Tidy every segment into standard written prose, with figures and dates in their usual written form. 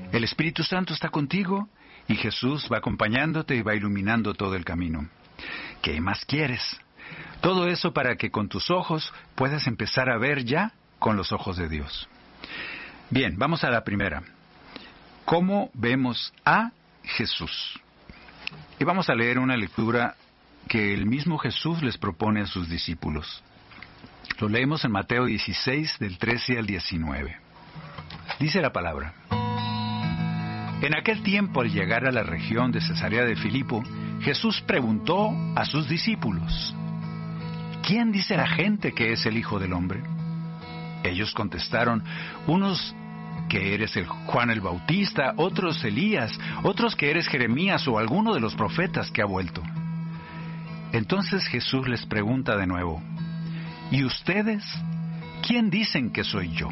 El Espíritu Santo está contigo y Jesús va acompañándote y va iluminando todo el camino. ¿Qué más quieres? Todo eso para que con tus ojos puedas empezar a ver ya con los ojos de Dios. Bien, vamos a la primera. ¿Cómo vemos a Jesús? Y vamos a leer una lectura que el mismo Jesús les propone a sus discípulos. Lo leemos en Mateo 16, del 13 al 19. Dice la palabra: En aquel tiempo, al llegar a la región de Cesarea de Filipo, Jesús preguntó a sus discípulos: ¿Quién dice la gente que es el Hijo del Hombre? Ellos contestaron: unos que eres el Juan el Bautista, otros Elías, otros que eres Jeremías o alguno de los profetas que ha vuelto. Entonces Jesús les pregunta de nuevo: ¿y ustedes? ¿Quién dicen que soy yo?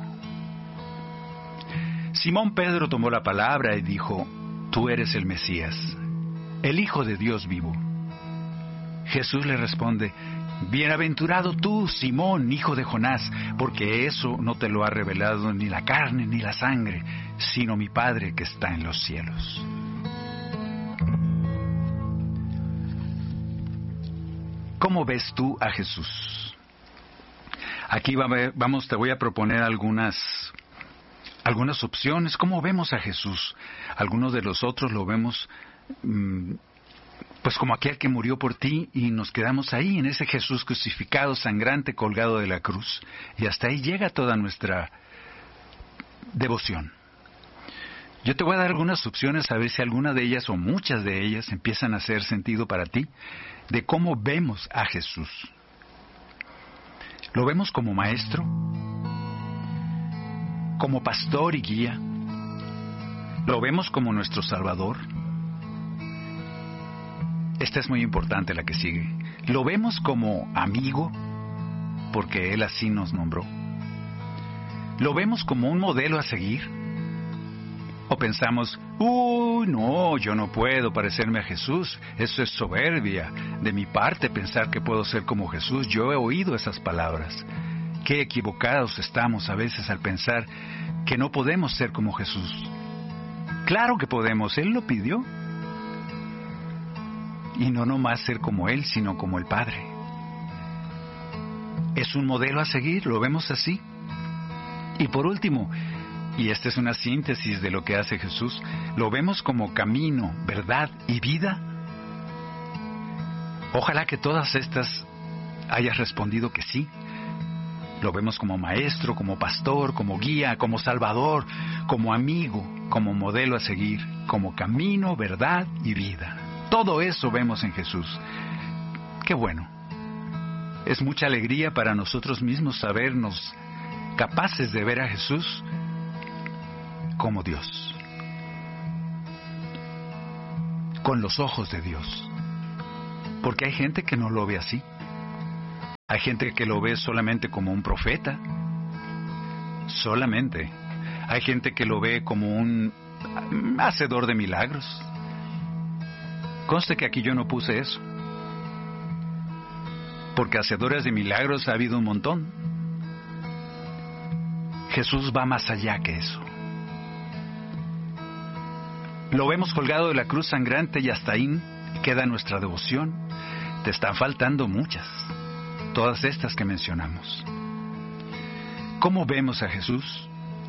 Simón Pedro tomó la palabra y dijo: Tú eres el Mesías, el Hijo de Dios vivo. Jesús le responde: Bienaventurado tú, Simón, hijo de Jonás, porque eso no te lo ha revelado ni la carne ni la sangre, sino mi Padre que está en los cielos. ¿Cómo ves tú a Jesús? Aquí te voy a proponer algunas opciones. ¿Cómo vemos a Jesús? Algunos de los otros lo vemos pues como aquel que murió por ti, y nos quedamos ahí en ese Jesús crucificado, sangrante, colgado de la cruz. Y hasta ahí llega toda nuestra devoción. Yo te voy a dar algunas opciones a ver si alguna de ellas o muchas de ellas empiezan a hacer sentido para ti, de cómo vemos a Jesús. ¿Lo vemos como maestro? ¿Como pastor y guía? ¿Lo vemos como nuestro Salvador? Esta es muy importante, la que sigue. ¿Lo vemos como amigo? Porque Él así nos nombró. ¿Lo vemos como un modelo a seguir? ¿O pensamos: no, yo no puedo parecerme a Jesús, eso es soberbia de mi parte pensar que puedo ser como Jesús? Yo he oído esas palabras. Qué equivocados estamos a veces al pensar que no podemos ser como Jesús. Claro que podemos, Él lo pidió. Y no nomás ser como Él, sino como el Padre. Es un modelo a seguir, lo vemos así. Y por último, y esta es una síntesis de lo que hace Jesús, ¿lo vemos como camino, verdad y vida? Ojalá que todas estas hayas respondido que sí. Lo vemos como maestro, como pastor, como guía, como salvador, como amigo, como modelo a seguir, como camino, verdad y vida. Todo eso vemos en Jesús. ¡Qué bueno! Es mucha alegría para nosotros mismos sabernos capaces de ver a Jesús como Dios, con los ojos de Dios. Porque hay gente que no lo ve así. Hay gente que lo ve solamente como un profeta. Solamente. Hay gente que lo ve como un hacedor de milagros. Conste que aquí yo no puse eso, porque hacedores de milagros ha habido un montón. Jesús va más allá que eso. Lo vemos colgado de la cruz sangrante y hasta ahí queda nuestra devoción. Te están faltando muchas, todas estas que mencionamos. ¿Cómo vemos a Jesús?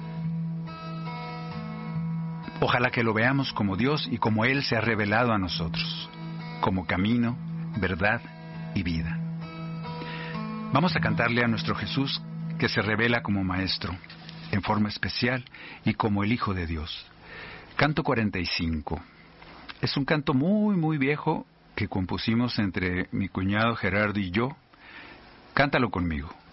Ojalá que lo veamos como Dios y como Él se ha revelado a nosotros, como camino, verdad y vida. Vamos a cantarle a nuestro Jesús que se revela como Maestro, en forma especial y como el Hijo de Dios. Canto 45. Es un canto muy, muy viejo que compusimos entre mi cuñado Gerardo y yo. Cántalo conmigo.